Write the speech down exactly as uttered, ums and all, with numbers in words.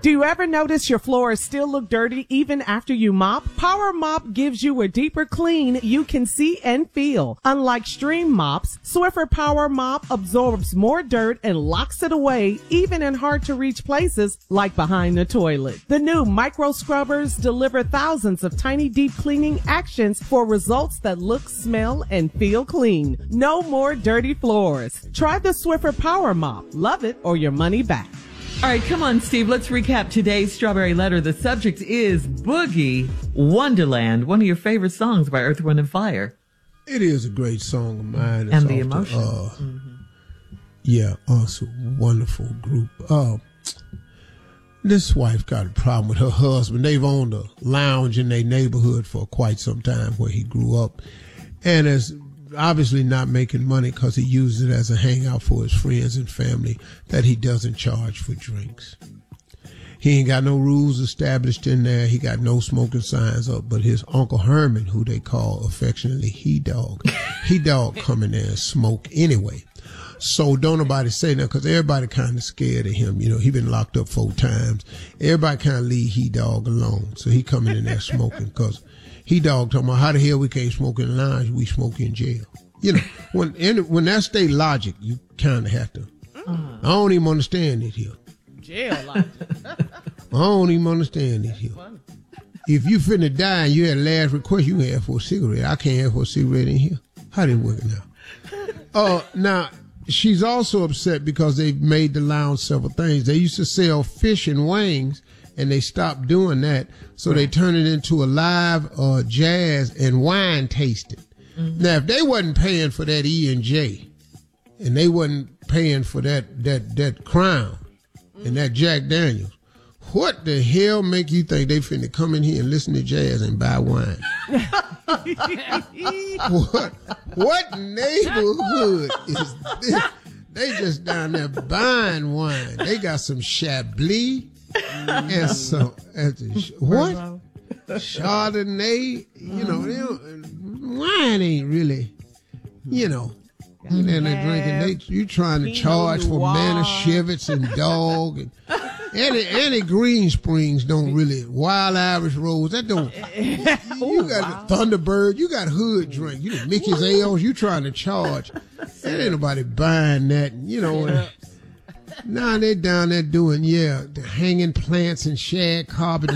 Do you ever notice your floors still look dirty even after you mop? Power Mop gives you a deeper clean you can see and feel. Unlike stream mops, Swiffer Power Mop absorbs more dirt and locks it away even in hard-to-reach places like behind the toilet. The new micro scrubbers deliver thousands of tiny deep cleaning actions for results that look, smell, and feel clean. No more dirty floors. Try the Swiffer Power Mop. Love it or your money back. All right, come on, Steve. Let's recap today's Strawberry Letter. The subject is Boogie Wonderland, one of your favorite songs by Earth, Wind, and Fire. It is a great song of mine. It's and the emotion. The, uh, mm-hmm. Yeah, also wonderful group. Uh, this wife got a problem with her husband. They've owned a lounge in their neighborhood for quite some time where he grew up. And as obviously not making money because he uses it as a hangout for his friends and family that he doesn't charge for drinks. He ain't got no rules established in there. He got no smoking signs up, but his Uncle Herman, who they call affectionately He Dog, He Dog come in there and smoke anyway. So don't nobody say nothing because everybody kind of scared of him. You know, he been locked up four times. Everybody kind of leave He Dog alone. So he coming in there smoking because He Dog talking about how the hell we can't smoke in the lounge, we smoke in jail. You know, when in, when that's state logic, you kind of have to. Uh-huh. I don't even understand it here. Jail logic. I don't even understand it here. If you finna die and you had a last request, you can ask for a cigarette. I can't ask for a cigarette in here. How they working now? Uh, now, she's also upset because they've made the lounge several things. They used to sell fish and wings, and they stopped doing that. So they turned it into a live uh, jazz and wine tasting. Mm-hmm. Now, if they wasn't paying for that E and J, and they wasn't paying for that that that Crown mm-hmm. and that Jack Daniels, what the hell make you think they finna come in here and listen to jazz and buy wine? what what neighborhood is this? They just down there buying wine. They got some Chablis. And so, what? Chardonnay, you know, they don't, wine ain't really, you know, you know, they're drinking, they, you trying to charge for Manischewitz and Dog and Annie, Annie Green Springs don't really, Wild Irish Rose, that don't, you got the Thunderbird, you got hood drink, you know, Mickey's Ales, you trying to charge. There ain't nobody buying that, you know. And, now they're down there doing, yeah, the hanging plants and shag carpet